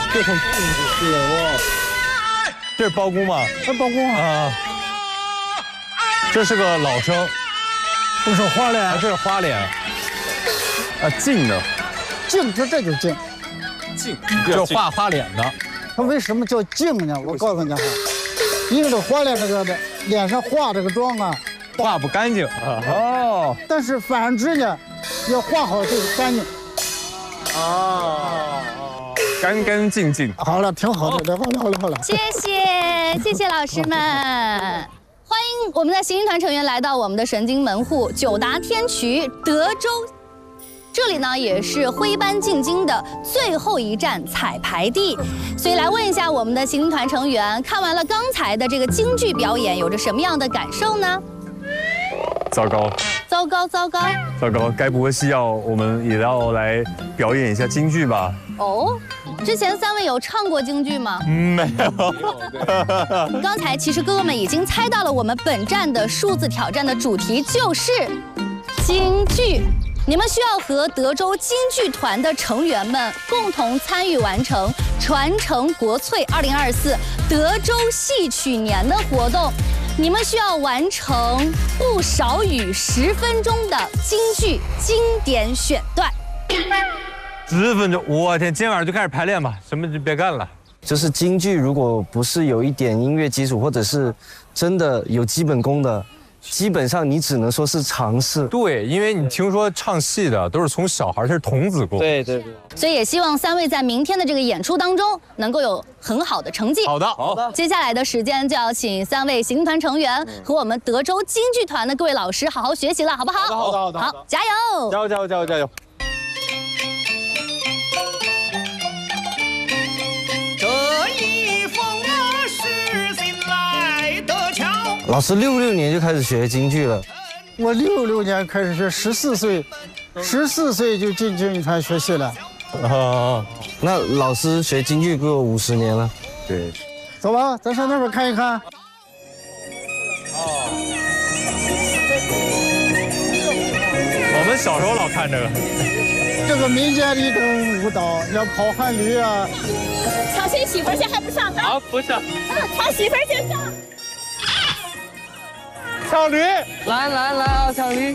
这很是哇，这是包公吗？ 包公啊，这是个老生， 不是花脸， 这是花脸。啊，净呢？ 净，这就净。 净，就是画花脸的。 它为什么叫净呢？我告诉你哈，因为这花脸这个的脸上化这个妆啊， 画不干净。哦。 但是反之呢，要画好就是干净。 哦。干干净净。 好了，挺好的，好了。 谢谢老师们。欢迎我们的行军团成员来到我们的神经门户九达天渠德州。这里呢也是徽班进京的最后一站彩排地，所以来问一下我们的行军团成员，看完了刚才的这个京剧表演，有着什么样的感受呢？ 糟糕， 该不会是我们也要来表演一下京剧吧？ 哦，之前3位有唱过京剧吗？ 没有。 刚才其实哥哥们已经猜到了，我们本站的数字挑战的主题就是京剧。你们需要和德州京剧团的成员们共同参与完成传承国粹2024德州戏曲年的活动。你们需要完成不少于10分钟的京剧经典选段。 10分钟，我天！今天晚上就开始排练吧，什么就别干了。 就是京剧，如果不是有一点音乐基础，或者是真的有基本功的。基本上你只能说是尝试， 对，因为你听说唱戏的都是从小孩，这是童子功， 对。 所以也希望3位在明天的这个演出当中能够有很好的成绩。 好的。 接下来的时间就要请3位行军团成员和我们德州京剧团的各位老师好好学习了，好不好？ 好的， 加油！ 加油！ 老师66年就开始学京剧了， 我66年开始学，14岁就进京剧团学戏了。 那老师学京剧够50年了。 对。 走吧，咱上那边看一看。 我们小时候老看这个。 这个民间的一种舞蹈，像跑汉驴啊。 抢谁媳妇先还不上？ 啊，不上。 抢媳妇先上。 抢驴， 来啊，抢驴！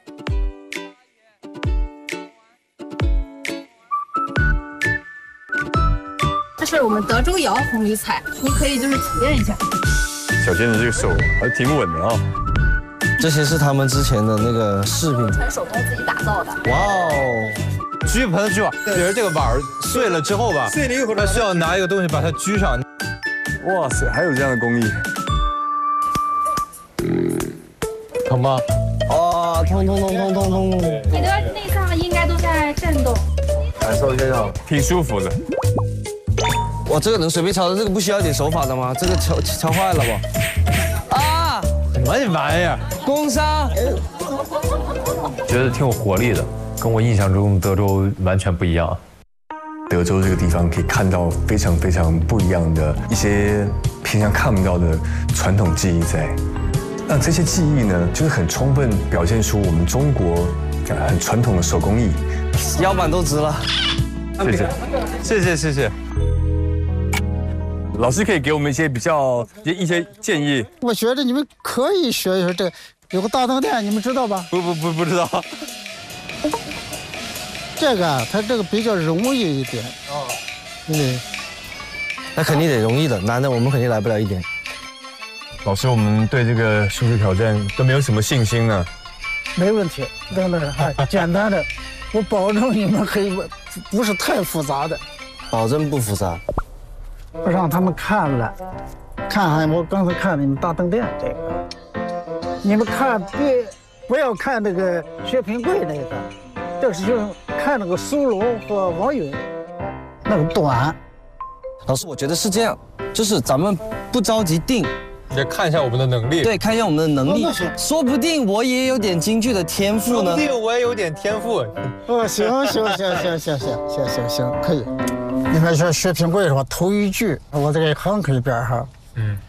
这是我们德州窑红驴彩，你可以就是体验一下。 小娟的这个手还挺稳的啊。 这些是他们之前的那个饰品， 全手工自己打造的。 哇哦！ 锯盆锯碗，比如这个碗碎了之后吧，碎了一会儿，那需要拿一个东西把它锯上。哇塞，还有这样的工艺。疼吗？ 哦，痛！ 你的内脏应该都在震动， 感受一下， 挺舒服的。 哇，这个能随便敲的，这个不需要点手法的吗？这个敲坏了吧？啊！ 什么玩意儿？ 工伤。 觉得挺有活力的，跟我印象中德州完全不一样。德州这个地方可以看到非常不一样的一些平常看不到的传统技艺在。那这些技艺呢，就是很充分表现出我们中国很传统的手工艺。 腰板都直了。 谢谢。老师可以给我们一些一些建议。 我觉得你们可以学一学这，有个大灯店，你们知道吧？ 不知道。 这个它这个比较容易一点。 那肯定得容易的，难的我们肯定来不了一点。 老师，我们对这个数学挑战都没有什么信心呢。 没问题，等等，简单的，我保证你们可以，不是太复杂的。 保证不复杂。 不让他们看了，看我刚才看你们大灯店这个，你们看不要看那个薛平贵那个，这是就是看那个苏龙和王允那个短。 老师，我觉得是这样，就是咱们不着急定。 你看一下我们的能力， 对，看一下我们的能力，说不定我也有点京剧的天赋呢。 说不定我也有点天赋。 行，可以。你们说薛平贵是吧？头一句，我这个哼可以边哈。